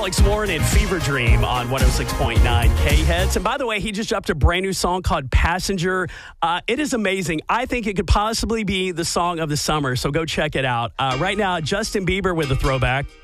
Alex Warren and Fever Dream on 106.9 K-Hits. And by the way, he just dropped a brand new song called Passenger. It is amazing. I think it could possibly be the song of the summer, so go check it out. Right now, Justin Bieber with a throwback.